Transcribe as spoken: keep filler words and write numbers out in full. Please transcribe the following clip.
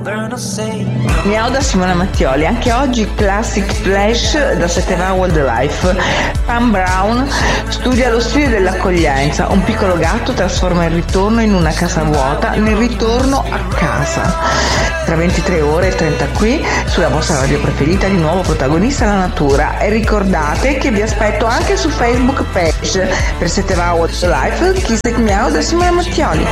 Miau da Simona Mattioli. Anche oggi Classic Flash da sette va Wildlife. Pam Brown studia lo studio dell'accoglienza. Un piccolo gatto trasforma il ritorno in una casa vuota nel ritorno a casa. Tra ventitré ore e trenta qui sulla vostra radio preferita, di nuovo protagonista la natura. E ricordate che vi aspetto anche su Facebook page per sette va Wildlife Kiss It Miau da Simona Mattioli.